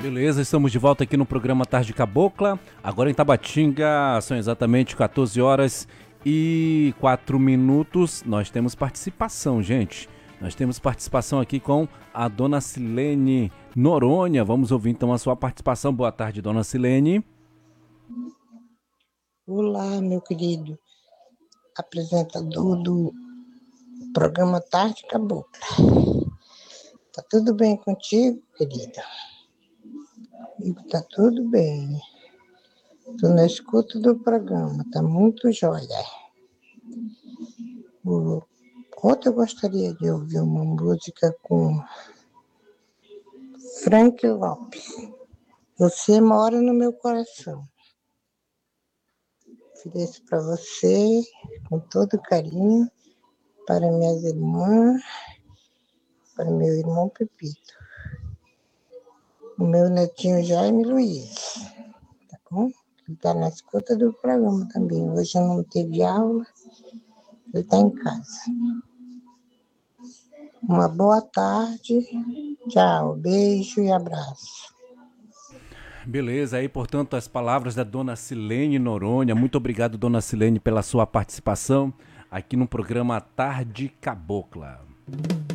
Beleza, estamos de volta aqui no programa Tarde Cabocla. Agora em Tabatinga, são exatamente 14 horas e 4 minutos. Nós temos participação, gente. Nós temos participação aqui com a dona Silene Noronha. Vamos ouvir então a sua participação. Boa tarde, dona Silene. Olá, meu querido apresentador do programa Tarde Cabocla. Tá tudo bem contigo, querida? Comigo tá tudo bem. Tô na escuta do programa, tá muito jóia. Ontem eu gostaria de ouvir uma música com Frank Lopes. Você mora no meu coração. Ofereço para você, com todo carinho, para minhas irmãs, para meu irmão Pepito, o meu netinho Jaime Luiz, tá bom? Ele está na escuta do programa também. Hoje não teve aula, ele está em casa. Uma boa tarde, tchau, beijo e abraço. Beleza, aí portanto as palavras da dona Silene Noronha. Muito obrigado, dona Silene, pela sua participação aqui no programa Tarde Cabocla.